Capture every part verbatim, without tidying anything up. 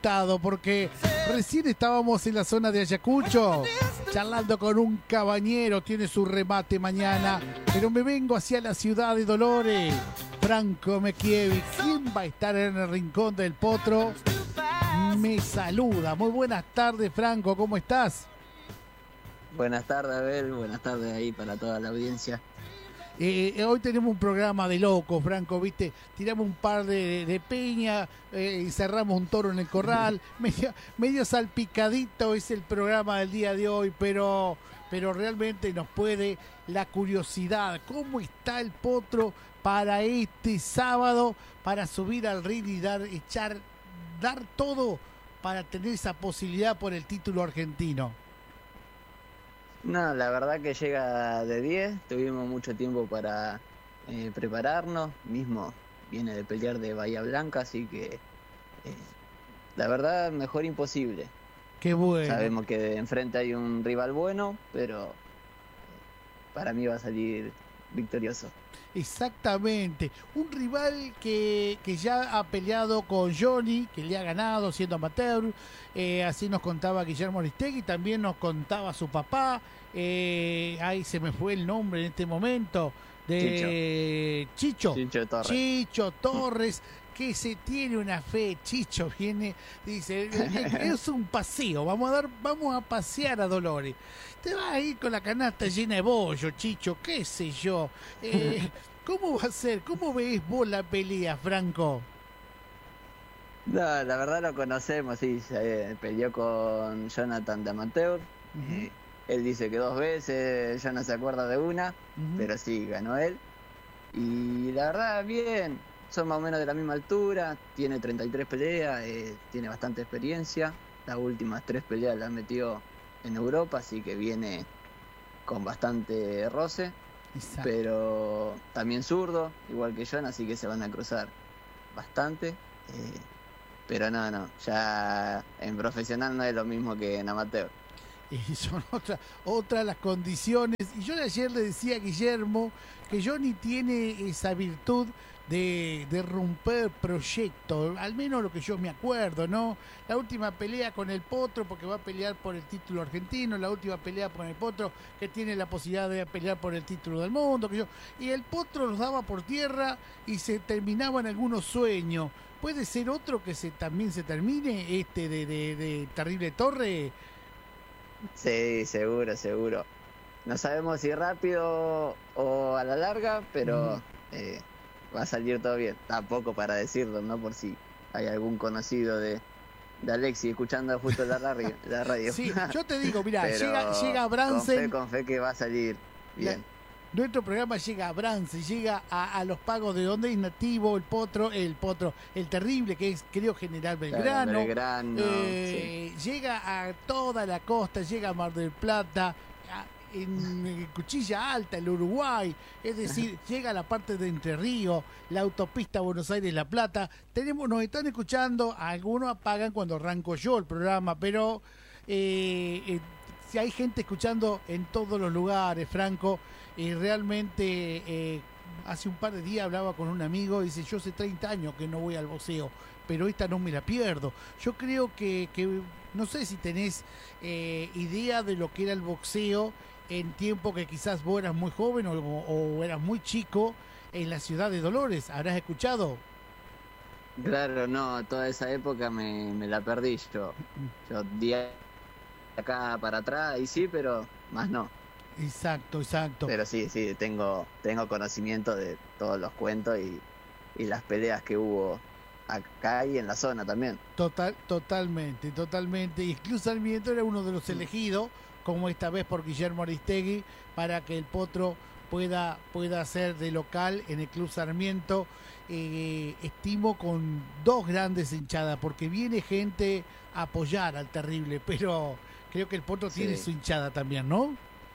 asustado porque recién estábamos en la zona de Ayacucho charlando con un cabañero, tiene su remate mañana, pero me vengo hacia la ciudad de Dolores. Franco Mekievic, ¿quién va a estar en el rincón del Potro? Me saluda. Muy buenas tardes, Franco, ¿cómo estás? Buenas tardes, Abel, buenas tardes ahí para toda la audiencia. Eh, hoy tenemos un programa de locos, Franco, ¿viste? Tiramos un par de, de peña eh, y cerramos un toro en el corral. medio, medio salpicadito es el programa del día de hoy, pero, pero realmente nos puede la curiosidad. ¿Cómo está el Potro para este sábado, para subir al ring y dar, echar, dar todo para tener esa posibilidad por el título argentino? No, la verdad que llega de diez, tuvimos mucho tiempo para eh, prepararnos, mismo viene de pelear de Bahía Blanca, así que eh, la verdad mejor imposible. Qué bueno. Sabemos que de enfrente hay un rival bueno, pero eh, para mí va a salir victorioso. Exactamente, un rival que, que ya ha peleado con Johnny, que le ha ganado siendo amateur, eh, así nos contaba Guillermo Aristegui, también nos contaba su papá, eh, ahí se me fue el nombre en este momento, de Chicho, Chicho, Chicho Torres. Chicho Torres, que se tiene una fe. Chicho viene, dice, es un paseo, vamos a dar, vamos a pasear a Dolores. Te vas a ir con la canasta llena de bollo, Chicho, qué sé yo. Eh, ¿Cómo va a ser? ¿Cómo ves vos la pelea, Franco? No, la verdad lo conocemos, sí, se peleó con Jonathan de amateur. Uh-huh. eh, él dice que dos veces, ya no se acuerda de una, uh-huh. pero sí, ganó él. Y la verdad, bien, son más o menos de la misma altura, tiene treinta y tres peleas, eh, tiene bastante experiencia. Las últimas tres peleas las metió en Europa, así que viene con bastante roce. Exacto. Pero también zurdo, igual que John, así que se van a cruzar bastante. Eh, pero no, no, ya en profesional no es lo mismo que en amateur. Y son otras otra las condiciones. Y yo ayer le decía a Guillermo que Johnny tiene esa virtud de, de romper proyectos, al menos lo que yo me acuerdo, ¿no? La última pelea con el Potro, porque va a pelear por el título argentino, la última pelea con el Potro, que tiene la posibilidad de pelear por el título del mundo, que yo, y el Potro los daba por tierra y se terminaban algunos sueños. ¿Puede ser otro que se también se termine, este de, de, de Terrible Torre? Sí, seguro, seguro. No sabemos si rápido o a la larga, pero mm. eh, va a salir todo bien. Tampoco para decirlo, ¿no? Por si hay algún conocido de, de Alexi escuchando justo la radio. La radio. Sí, yo te digo, mira, llega, llega Bransen. Con fe, con fe que va a salir bien. La... Nuestro programa llega a Brance, llega a, a los pagos de donde es nativo el Potro, el Potro, el Terrible, que es creo General Belgrano, claro, Belgrano eh, sí. Llega a toda la costa, llega a Mar del Plata, a, en, en Cuchilla Alta, el Uruguay, es decir, llega a la parte de Entre Ríos, la autopista Buenos Aires-La Plata. Tenemos, nos están escuchando, algunos apagan cuando arranco yo el programa, pero eh, eh, si hay gente escuchando en todos los lugares, Franco. Y realmente eh, hace un par de días hablaba con un amigo y dice, yo hace treinta años que no voy al boxeo, pero esta no me la pierdo. Yo creo que, que no sé si tenés eh, idea de lo que era el boxeo en tiempo que quizás vos eras muy joven o, o eras muy chico en la ciudad de Dolores. ¿Habrás escuchado? Claro, no, toda esa época me, me la perdí yo. Yo día acá para atrás y sí, pero más no. Exacto, exacto. Pero sí, sí, tengo tengo conocimiento de todos los cuentos y, y las peleas que hubo acá y en la zona también. Total, totalmente, totalmente. Y Club Sarmiento era uno de los elegidos, como esta vez por Guillermo Aristegui, para que el Potro pueda, pueda ser de local en el Club Sarmiento. Eh, estimo con dos grandes hinchadas, porque viene gente a apoyar al Terrible, pero creo que el Potro sí tiene su hinchada también, ¿no?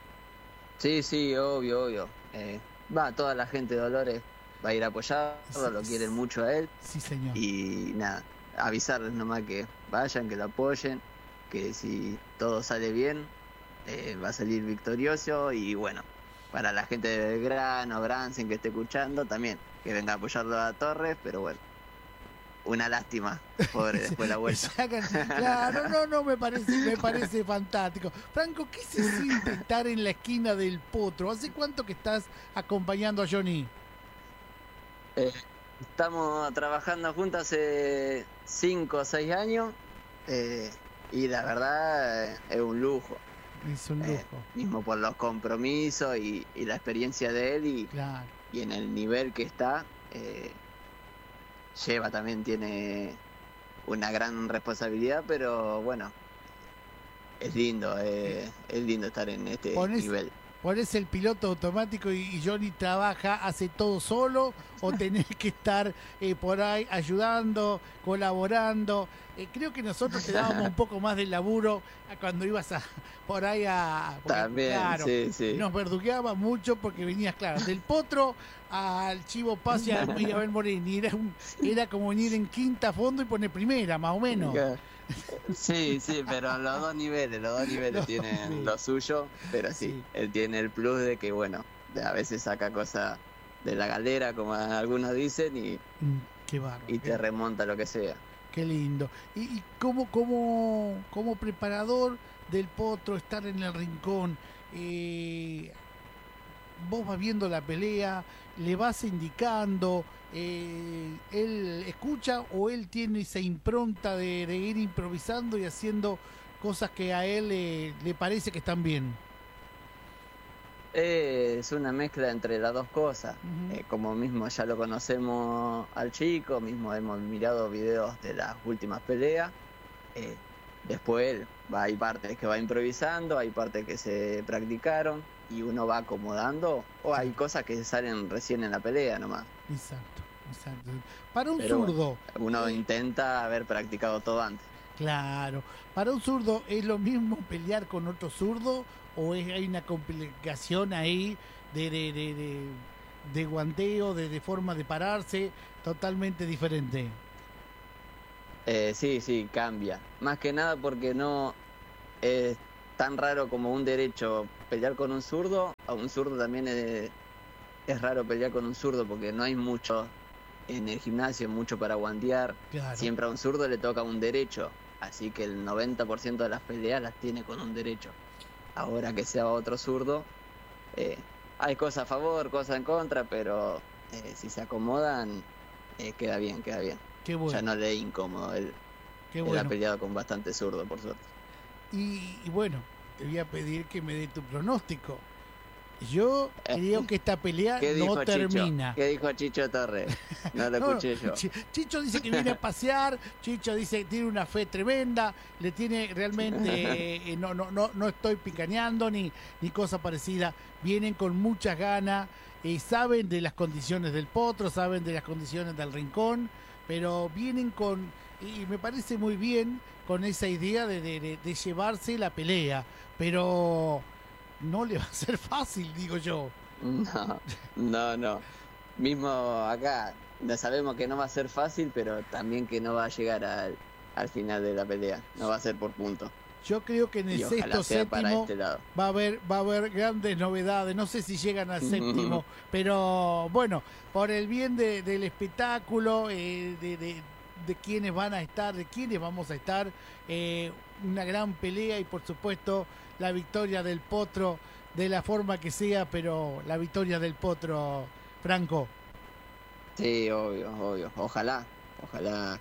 Sí, sí, obvio, obvio. Eh, va, toda la gente de Dolores va a ir a apoyarlo, sí, lo quieren mucho a él. Sí, señor. Y nada, avisarles nomás que vayan, que lo apoyen, que si todo sale bien, eh, va a salir victorioso. Y bueno, para la gente de Belgrano, Bransen que esté escuchando, también que venga a apoyarlo a Torres, pero bueno. una lástima, pobre, después la vuelta. Sacan, claro, no, no, me parece, me parece fantástico. Franco, ¿qué se siente estar en la esquina del Potro? ¿Hace cuánto que estás acompañando a Johnny? Eh, estamos trabajando juntos hace cinco o seis años eh, y la verdad eh, es un lujo. Es un lujo. Eh, mismo por los compromisos y, y la experiencia de él y, claro. y en el nivel que está. Eh, lleva también, tiene una gran responsabilidad, pero bueno, es lindo, eh, es lindo estar en este Ponés, nivel. ¿Ponés el piloto automático y, y Johnny trabaja, hace todo solo o tenés que estar eh, por ahí ayudando, colaborando? Eh, creo que nosotros te dábamos un poco más de laburo cuando ibas a por ahí a... Porque, también, claro, sí, sí. Nos verdugueaba mucho porque venías, claro, del Potro al Chivo Paz y a Miguel Morini. Era, un, era como venir en quinta fondo y poner primera, más o menos. Sí, sí, pero los dos niveles, los dos niveles los tienen niveles. Lo suyo, pero sí, sí, él tiene el plus de que, bueno, a veces saca cosas de la galera, como algunos dicen, y, mm, qué bárbaro, y te qué... remonta lo que sea. Qué lindo. Y, y como, como, como preparador del Potro, estar en el rincón, eh, vos vas viendo la pelea, le vas indicando, eh, él escucha o él tiene esa impronta de, de ir improvisando y haciendo cosas que a él le, le parece que están bien. Es una mezcla entre las dos cosas. Uh-huh. Eh, como mismo ya lo conocemos al chico, mismo hemos mirado videos de las últimas peleas. Eh, después él va, hay partes que va improvisando, hay partes que se practicaron y uno va acomodando, o hay cosas que salen recién en la pelea nomás. Exacto, exacto. Para un Pero zurdo. Bueno, uno eh... intenta haber practicado todo antes. Claro. Para un zurdo, ¿es lo mismo pelear con otro zurdo o es, hay una complicación ahí de, de, de, de, de guanteo, de, de forma de pararse, totalmente diferente? Eh, sí, sí, cambia. Más que nada porque no es tan raro como un derecho pelear con un zurdo. A un zurdo también es, es raro pelear con un zurdo porque no hay mucho en el gimnasio, mucho para guantear. Claro. Siempre a un zurdo le toca un derecho. Así que el noventa por ciento de las peleas las tiene con un derecho. Ahora que sea otro zurdo, eh, hay cosas a favor, cosas en contra, pero eh, si se acomodan, eh, queda bien, queda bien. Qué bueno. Ya no le es incómodo, él, Qué bueno. él ha peleado con bastante zurdo, por suerte. Y, y bueno, te voy a pedir que me dé tu pronóstico. Yo creo que esta pelea no termina. Chicho? ¿Qué dijo Chicho Torres? No lo no, escuché yo. Chicho dice que viene a pasear, Chicho dice que tiene una fe tremenda, le tiene realmente, eh, no, no, no, no estoy picaneando ni, ni cosa parecida, vienen con muchas ganas, eh, saben de las condiciones del Potro, saben de las condiciones del Rincón, pero vienen con, y me parece muy bien, con esa idea de, de, de, de llevarse la pelea, pero... no le va a ser fácil, digo yo. No, no, no. Mismo acá, no sabemos que no va a ser fácil, pero también que no va a llegar al, al final de la pelea. No va a ser por punto. Yo creo que en el y sexto, séptimo este lado. va a haber va a haber grandes novedades. No sé si llegan al séptimo, pero bueno, por el bien de, del espectáculo, eh, de, de, de quiénes van a estar, de quiénes vamos a estar, eh, una gran pelea y por supuesto la victoria del Potro, de la forma que sea, pero la victoria del Potro, Franco. Sí, obvio, obvio. Ojalá, ojalá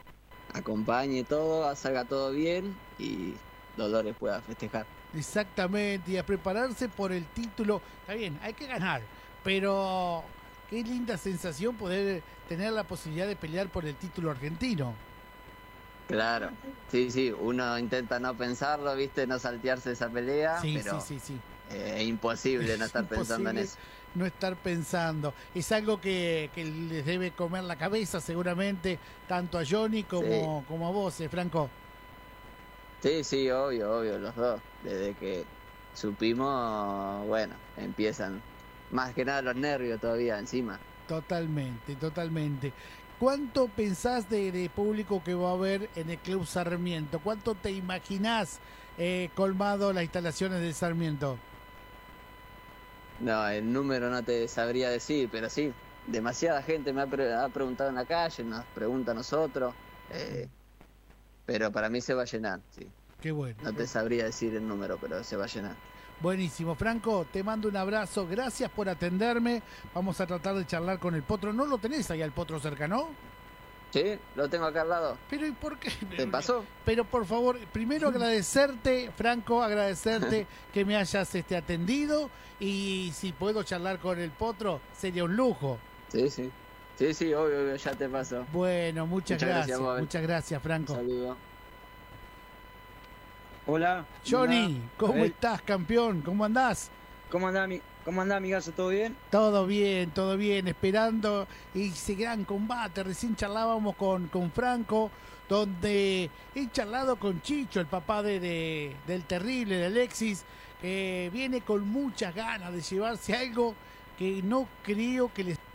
acompañe todo, salga todo bien y Dolores pueda festejar. Exactamente, y a prepararse por el título. Está bien, hay que ganar, pero qué linda sensación poder tener la posibilidad de pelear por el título argentino. Claro, sí, sí, uno intenta no pensarlo, viste, no saltearse esa pelea, sí, pero sí, sí, sí. Eh, es imposible no estar imposible pensando en eso. No estar pensando, es algo que, que les debe comer la cabeza seguramente, tanto a Johnny como, sí. como a vos, eh, Franco. Sí, sí, obvio, obvio, los dos, desde que supimos, bueno, empiezan más que nada los nervios todavía encima. Totalmente, totalmente. ¿Cuánto pensás de, de público que va a haber en el Club Sarmiento? ¿Cuánto te imaginás eh, colmado las instalaciones de Sarmiento? No, el número no te sabría decir, pero sí, demasiada gente me ha, pre ha preguntado en la calle, nos pregunta a nosotros, eh, pero para mí se va a llenar, sí. Qué bueno. No te sabría decir el número, pero se va a llenar. Buenísimo, Franco, te mando un abrazo, gracias por atenderme, vamos a tratar de charlar con el Potro. ¿No lo tenés ahí al Potro cerca, no? Sí, lo tengo acá al lado. Pero ¿y por qué? ¿Te pasó? Pero por favor, primero agradecerte, Franco, agradecerte que me hayas este, atendido, y si puedo charlar con el Potro, sería un lujo. Sí, sí. Sí, sí, obvio, obvio, ya te paso. Bueno, muchas, muchas gracias, gracias muchas gracias, Franco. Un saludo. Hola. Johnny, ¿cómo estás, campeón? ¿Cómo andás? ¿Cómo andás, mi, cómo andás, amigazo? ¿Todo bien? Todo bien, todo bien, esperando ese gran combate. Recién charlábamos con, con Franco, donde he charlado con Chicho, el papá de, de del terrible, de Alexis, que viene con muchas ganas de llevarse algo que no creo que les